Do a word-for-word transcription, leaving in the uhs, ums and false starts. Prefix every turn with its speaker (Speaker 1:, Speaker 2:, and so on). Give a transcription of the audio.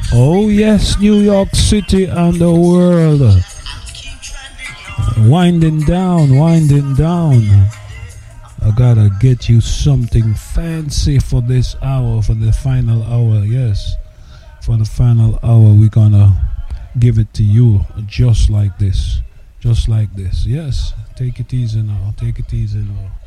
Speaker 1: Oh yes, New York City and the world. Winding down, winding down. I gotta get you something fancy for this hour, for the final hour, yes. For the final hour, we're gonna give it to you just like this. Just like this, yes. Take it easy now, take it easy now.